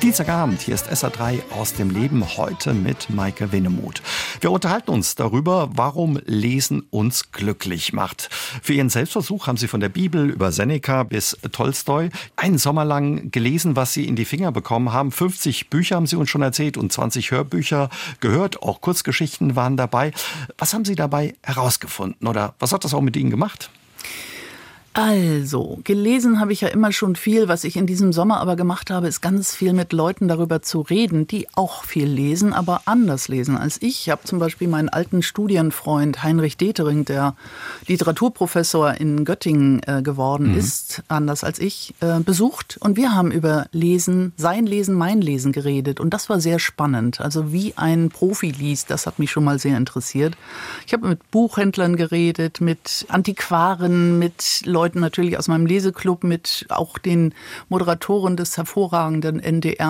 Dienstagabend, hier ist SA3 aus dem Leben, heute mit Maike Winnemuth. Wir unterhalten uns darüber, warum Lesen uns glücklich macht. Für Ihren Selbstversuch haben Sie von der Bibel über Seneca bis Tolstoi einen Sommer lang gelesen, was Sie in die Finger bekommen haben. 50 Bücher haben Sie uns schon erzählt und 20 Hörbücher gehört, auch Kurzgeschichten waren dabei. Was haben Sie dabei herausgefunden oder was hat das auch mit Ihnen gemacht? Also, gelesen habe ich ja immer schon viel. Was ich in diesem Sommer aber gemacht habe, ist ganz viel mit Leuten darüber zu reden, die auch viel lesen, aber anders lesen als ich. Ich habe zum Beispiel meinen alten Studienfreund Heinrich Detering, der Literaturprofessor in Göttingen geworden ist, anders als ich, besucht. Und wir haben über Lesen, sein Lesen, mein Lesen geredet. Und das war sehr spannend. Also wie ein Profi liest, das hat mich schon mal sehr interessiert. Ich habe mit Buchhändlern geredet, mit Antiquaren, mit Leuten natürlich aus meinem Leseclub, mit auch den Moderatoren des hervorragenden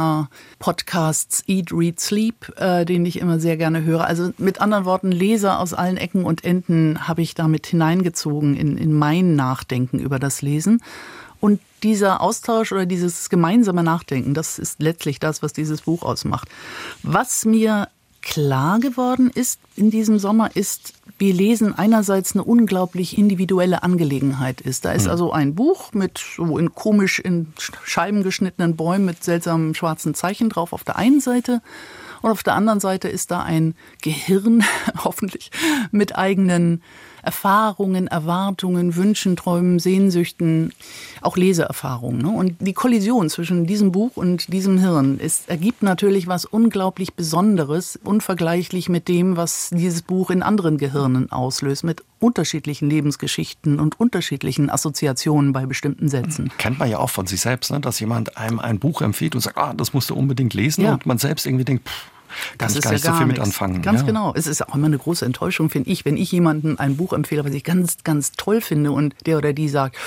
NDR-Podcasts Eat, Read, Sleep, den ich immer sehr gerne höre. Also mit anderen Worten, Leser aus allen Ecken und Enden habe ich damit hineingezogen in mein Nachdenken über das Lesen. Und dieser Austausch oder dieses gemeinsame Nachdenken, das ist letztlich das, was dieses Buch ausmacht. Was mir klar geworden ist in diesem Sommer, ist, wie Lesen einerseits eine unglaublich individuelle Angelegenheit ist. Da ist also ein Buch mit so komisch in Scheiben geschnittenen Bäumen mit seltsamen schwarzen Zeichen drauf auf der einen Seite. Und auf der anderen Seite ist da ein Gehirn, hoffentlich, mit eigenen Erfahrungen, Erwartungen, Wünschen, Träumen, Sehnsüchten, auch Leseerfahrungen. Ne? Und die Kollision zwischen diesem Buch und diesem Hirn ergibt natürlich was unglaublich Besonderes, unvergleichlich mit dem, was dieses Buch in anderen Gehirnen auslöst, mit unterschiedlichen Lebensgeschichten und unterschiedlichen Assoziationen bei bestimmten Sätzen. Kennt man ja auch von sich selbst, ne? Dass jemand einem ein Buch empfiehlt und sagt, das musst du unbedingt lesen, und man selbst irgendwie denkt, kann ich gar nicht so viel mit anfangen. Ganz genau. Es ist auch immer eine große Enttäuschung, finde ich, wenn ich jemandem ein Buch empfehle, was ich ganz, ganz toll finde und der oder die sagt,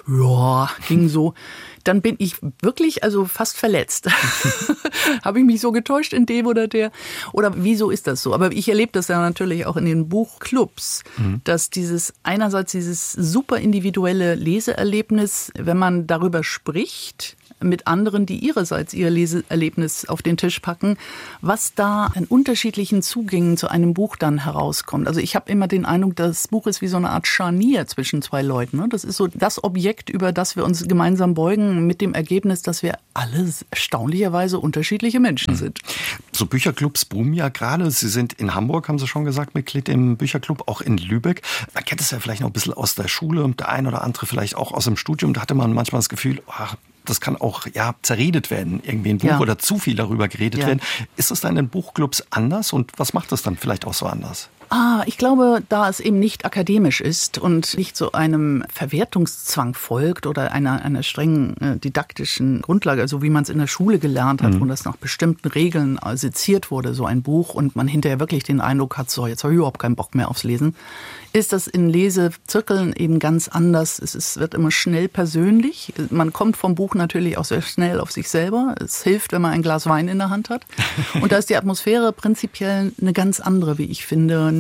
ja, ging so, dann bin ich wirklich fast verletzt. Habe ich mich so getäuscht in dem oder der? Oder wieso ist das so? Aber ich erlebe das ja natürlich auch in den Buchclubs, dass einerseits dieses super individuelle Leseerlebnis, wenn man darüber spricht, mit anderen, die ihrerseits ihr Leseerlebnis auf den Tisch packen, was da an unterschiedlichen Zugängen zu einem Buch dann herauskommt. Also ich habe immer den Eindruck, das Buch ist wie so eine Art Scharnier zwischen zwei Leuten. Das ist so das Objekt, über das wir uns gemeinsam beugen, mit dem Ergebnis, dass wir alle erstaunlicherweise unterschiedliche Menschen sind. So Bücherclubs boomen ja gerade. Sie sind in Hamburg, haben Sie schon gesagt, Mitglied im Bücherclub, auch in Lübeck. Man kennt es ja vielleicht noch ein bisschen aus der Schule und der ein oder andere vielleicht auch aus dem Studium. Da hatte man manchmal das Gefühl, das kann auch zerredet werden, irgendwie ein Buch oder zu viel darüber geredet werden. Ist es dann in den Buchclubs anders und was macht es dann vielleicht auch so anders? Ich glaube, da es eben nicht akademisch ist und nicht so einem Verwertungszwang folgt oder einer strengen didaktischen Grundlage, also wie man es in der Schule gelernt hat, wo das nach bestimmten Regeln seziert wurde, so ein Buch, und man hinterher wirklich den Eindruck hat, so jetzt habe ich überhaupt keinen Bock mehr aufs Lesen, ist das in Lesezirkeln eben ganz anders. Es wird immer schnell persönlich. Man kommt vom Buch natürlich auch sehr schnell auf sich selber. Es hilft, wenn man ein Glas Wein in der Hand hat. Und da ist die Atmosphäre prinzipiell eine ganz andere, wie ich finde.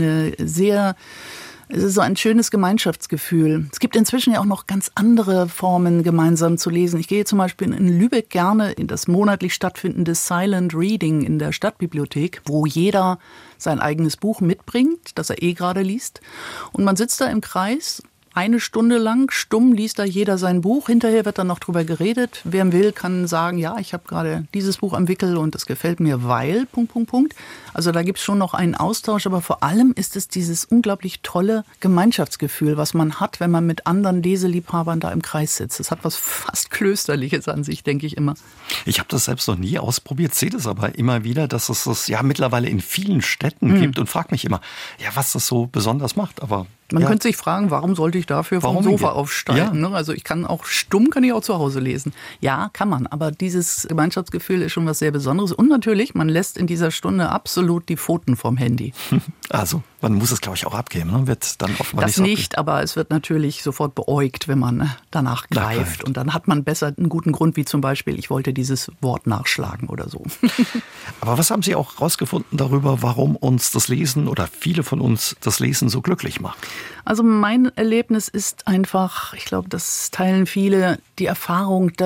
Es ist so ein schönes Gemeinschaftsgefühl. Es gibt inzwischen ja auch noch ganz andere Formen, gemeinsam zu lesen. Ich gehe zum Beispiel in Lübeck gerne in das monatlich stattfindende Silent Reading in der Stadtbibliothek, wo jeder sein eigenes Buch mitbringt, das er gerade liest. Und man sitzt da im Kreis. 1 Stunde lang stumm liest da jeder sein Buch. Hinterher wird dann noch drüber geredet. Wer will, kann sagen, ja, ich habe gerade dieses Buch am Wickel und das gefällt mir, weil, ... Also da gibt es schon noch einen Austausch, aber vor allem ist es dieses unglaublich tolle Gemeinschaftsgefühl, was man hat, wenn man mit anderen Leseliebhabern da im Kreis sitzt. Das hat was fast Klösterliches an sich, denke ich immer. Ich habe das selbst noch nie ausprobiert, sehe das aber immer wieder, dass es das mittlerweile in vielen Städten gibt und frage mich immer, was das so besonders macht, aber... Man könnte sich fragen, warum sollte ich dafür vom Sofa aufsteigen? Ja. Also kann ich auch zu Hause lesen. Ja, kann man, aber dieses Gemeinschaftsgefühl ist schon was sehr Besonderes. Und natürlich, man lässt in dieser Stunde absolut die Pfoten vom Handy. Also, man muss es, glaube ich, auch abgeben. Ne? Wird dann offenbar das nicht, aber es wird natürlich sofort beäugt, wenn man danach greift. Und dann hat man besser einen guten Grund, wie zum Beispiel, ich wollte dieses Wort nachschlagen oder so. Aber was haben Sie auch rausgefunden darüber, warum uns das Lesen oder viele von uns das Lesen so glücklich macht? Also mein Erlebnis ist einfach, ich glaube, das teilen viele, die Erfahrung, dass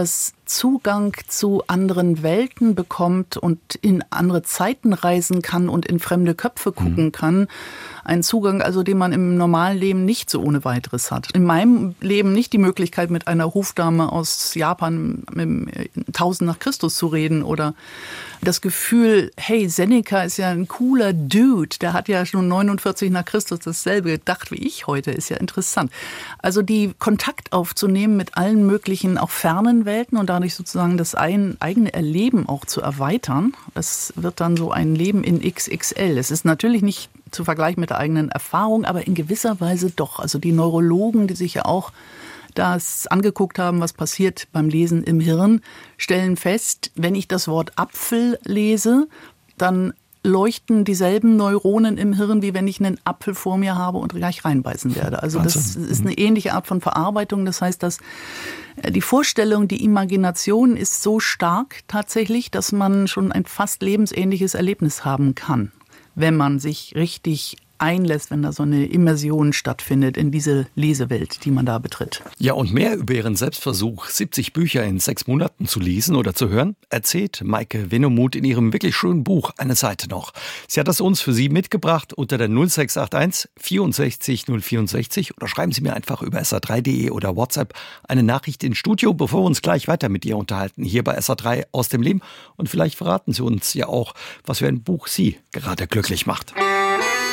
Zugang zu anderen Welten bekommt und in andere Zeiten reisen kann und in fremde Köpfe gucken kann. Ein Zugang, also den man im normalen Leben nicht so ohne weiteres hat. In meinem Leben nicht die Möglichkeit, mit einer Hofdame aus Japan im 1000 nach Christus zu reden oder das Gefühl, hey, Seneca ist ja ein cooler Dude, der hat ja schon 49 nach Christus dasselbe gedacht wie ich heute, ist ja interessant. Also die Kontakt aufzunehmen mit allen möglichen, auch fernen Welten und dadurch sozusagen das eigene Erleben auch zu erweitern, das wird dann so ein Leben in XXL. Es ist natürlich nicht zu vergleichen mit der eigenen Erfahrung, aber in gewisser Weise doch. Also die Neurologen, die sich ja auch das angeguckt haben, was passiert beim Lesen im Hirn, stellen fest, wenn ich das Wort Apfel lese, dann leuchten dieselben Neuronen im Hirn, wie wenn ich einen Apfel vor mir habe und gleich reinbeißen werde. Also das ist eine ähnliche Art von Verarbeitung. Das heißt, dass die Vorstellung, die Imagination ist so stark tatsächlich, dass man schon ein fast lebensähnliches Erlebnis haben kann, wenn man sich richtig einlässt, wenn da so eine Immersion stattfindet in diese Lesewelt, die man da betritt. Ja, und mehr über ihren Selbstversuch, 70 Bücher in 6 Monaten zu lesen oder zu hören, erzählt Maike Winnemuth in ihrem wirklich schönen Buch Eine Seite noch. Sie hat das uns für Sie mitgebracht unter der 0681 64 064 oder schreiben Sie mir einfach über sr3.de oder WhatsApp eine Nachricht ins Studio, bevor wir uns gleich weiter mit ihr unterhalten, hier bei SR3 aus dem Leben. Und vielleicht verraten Sie uns ja auch, was für ein Buch Sie gerade glücklich macht.